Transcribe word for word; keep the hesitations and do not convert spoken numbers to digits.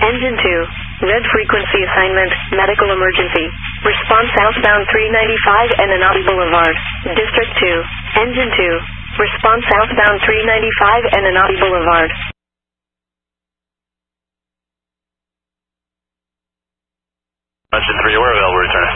Engine two. Red frequency assignment, medical emergency. Response southbound three ninety-five Enenadi Boulevard. District two. Engine two. Response southbound three ninety-five Enenadi Boulevard. Engine three, where available, return.